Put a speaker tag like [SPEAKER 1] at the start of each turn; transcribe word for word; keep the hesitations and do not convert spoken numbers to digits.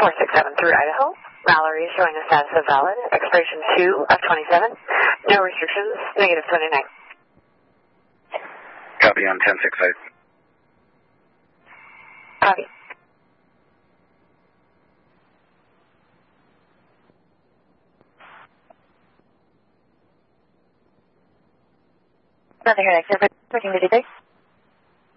[SPEAKER 1] four six seven through Idaho. Mallory showing a status of valid. Expiration two of twenty-seven. No restrictions. Negative twenty-nine.
[SPEAKER 2] Copy on ten six eight.
[SPEAKER 1] Copy.
[SPEAKER 3] Nothing here, except for working to D three.